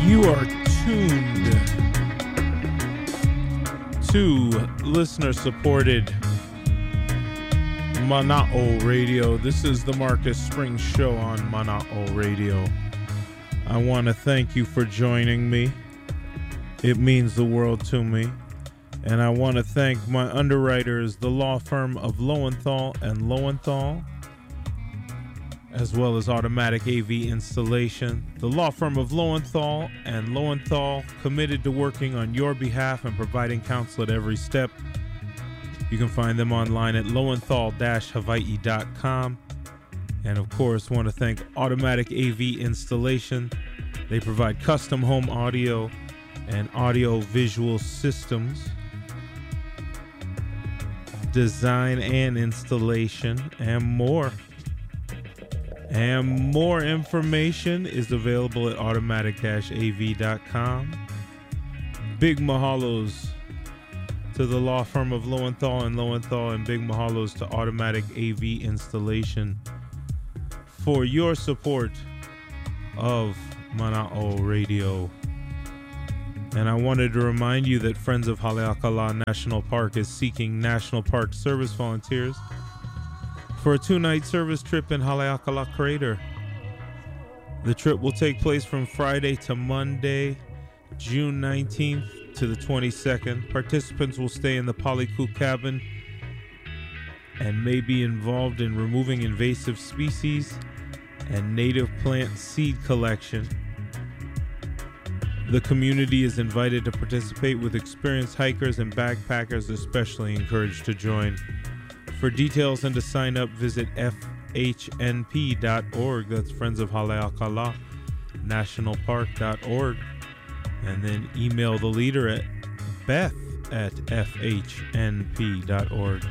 You are tuned to listener-supported Mana'o Radio. This is the Marcus Springs Show on Mana'o Radio. I want to thank you for joining me. It means the world to me. And I want to thank my underwriters, the law firm of Lowenthal and Lowenthal, as well as Automatic AV Installation. The law firm of Lowenthal and Lowenthal, committed to working on your behalf and providing counsel at every step. You can find them online at lowenthal-hawaii.com. And of course, want to thank Automatic AV Installation. They provide custom home audio and audio visual systems, design and installation, and more. And more information is available at automatic-av.com. Big mahalos to the law firm of Lowenthal and Lowenthal, and big mahalos to Automatic AV Installation for your support of Mana'o Radio. And I wanted to remind you that Friends of Haleakala National Park is seeking National Park Service volunteers for a 2-night service trip in Haleakala Crater. The trip will take place from Friday to Monday, June 19th to the 22nd. Participants will stay in the Paliku cabin and may be involved in removing invasive species and native plant seed collection. The community is invited to participate, with experienced hikers and backpackers especially encouraged to join. For details and to sign up, visit fhnp.org. That's Friends of Haleakala Nationalpark.org. And then email the leader at beth@fhnp.org.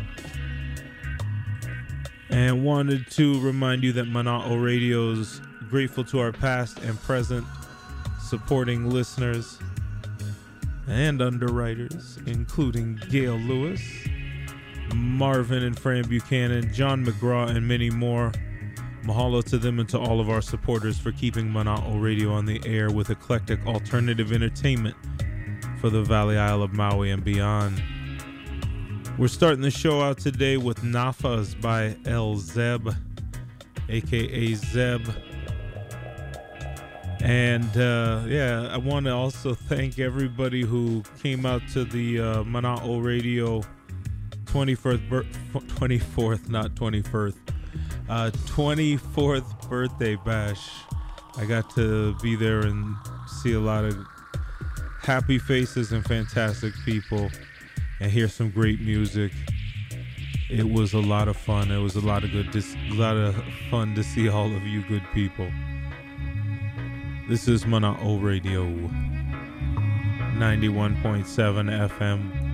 And wanted to remind you that Mana'o Radio's grateful to our past and present supporting listeners and underwriters, including Gail Lewis, Marvin and Fran Buchanan, John McGraw, and many more. Mahalo to them and to all of our supporters for keeping Mana'o Radio on the air with eclectic alternative entertainment for the Valley Isle of Maui and beyond. We're starting the show out today with Nafas by El Zeb, aka Zeb. And I want to also thank everybody who came out to the Mana'o Radio 24th birthday bash. I got to be there and see a lot of happy faces and fantastic people and hear some great music. It was a lot of fun. It was a lot of fun to see all of you good people. This is Mana'o Radio 91.7 FM.